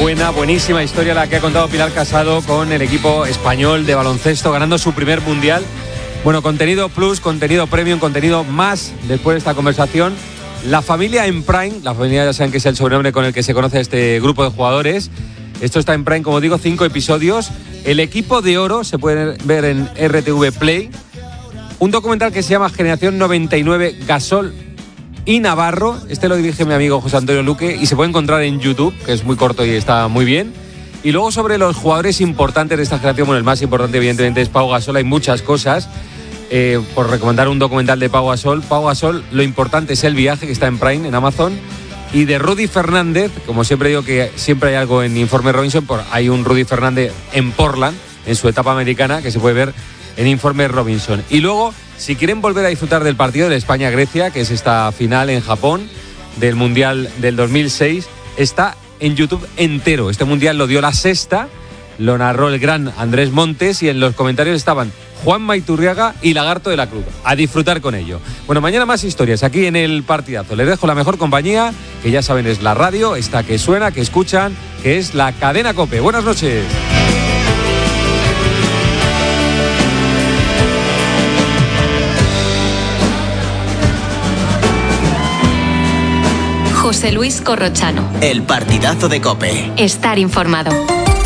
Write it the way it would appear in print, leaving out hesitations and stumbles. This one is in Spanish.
Buenísima historia la que ha contado Pilar Casado con el equipo español de baloncesto ganando su primer mundial. Bueno, contenido plus, contenido premium, contenido más después de esta conversación. La familia en Prime, la familia ya saben que es el sobrenombre con el que se conoce este grupo de jugadores. Esto está en Prime, como digo, 5 episodios. El equipo de oro se puede ver en RTV Play. Un documental que se llama Generación 99 Gasol y Navarro. Este lo dirige mi amigo José Antonio Luque y se puede encontrar en YouTube, que es muy corto y está muy bien. Y luego sobre los jugadores importantes de esta generación, bueno, el más importante evidentemente es Pau Gasol, hay muchas cosas. Por recomendar un documental de Pau Gasol, lo importante es El viaje, que está en Prime, en Amazon. Y de Rudy Fernández, como siempre digo que siempre hay algo en Informe Robinson, hay un Rudy Fernández en Portland, en su etapa americana, que se puede ver en Informe Robinson. Y luego, si quieren volver a disfrutar del partido de España-Grecia, que es esta final en Japón, del Mundial del 2006, está en YouTube entero. Este Mundial lo dio La Sexta, lo narró el gran Andrés Montes y en los comentarios estaban Juan Maiturriaga y Lagarto de la Cruz. A disfrutar con ello. Bueno, mañana más historias aquí en El Partidazo. Les dejo la mejor compañía, que ya saben es la radio, esta que suena, que escuchan, que es la Cadena COPE. Buenas noches. José Luis Corrochano. El Partidazo de COPE. Estar informado.